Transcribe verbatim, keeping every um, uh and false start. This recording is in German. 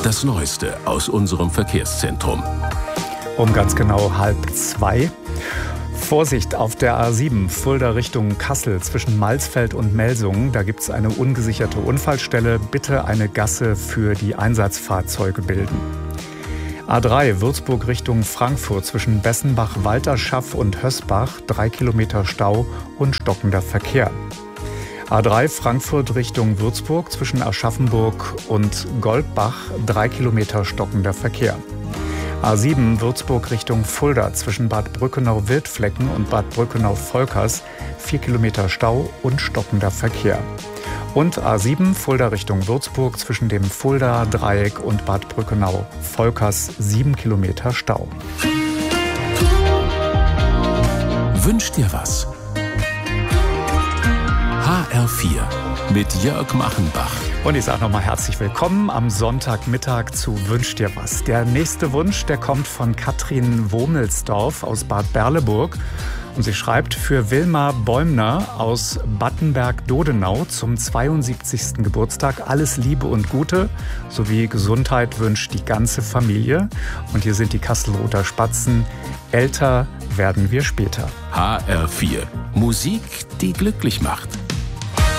Das Neueste aus unserem Verkehrszentrum. Um ganz genau halb zwei. Vorsicht auf der A sieben, Fulda Richtung Kassel zwischen Malsfeld und Melsungen. Da gibt es eine ungesicherte Unfallstelle. Bitte eine Gasse für die Einsatzfahrzeuge bilden. A drei, Würzburg Richtung Frankfurt zwischen Bessenbach-Walterschaff und Hösbach. Drei Kilometer Stau und stockender Verkehr. A drei, Frankfurt Richtung Würzburg zwischen Aschaffenburg und Goldbach. Drei Kilometer stockender Verkehr. A sieben, Würzburg Richtung Fulda zwischen Bad Brückenau-Wildflecken und Bad Brückenau-Volkers. Vier Kilometer Stau und stockender Verkehr. Und A sieben, Fulda Richtung Würzburg zwischen dem Fulda-Dreieck und Bad Brückenau-Volkers. Sieben Kilometer Stau. Wünsch dir was? H R vier mit Jörg Machenbach. Und ich sage nochmal herzlich willkommen am Sonntagmittag zu Wünsch dir was. Der nächste Wunsch, der kommt von Katrin Womelsdorf aus Bad Berleburg. Und sie schreibt: Für Wilma Bäumner aus Battenberg-Dodenau zum zweiundsiebzigsten Geburtstag alles Liebe und Gute sowie Gesundheit wünscht die ganze Familie. Und hier sind die Kastelruther Spatzen. Älter werden wir später. H R vier. Musik, die glücklich macht.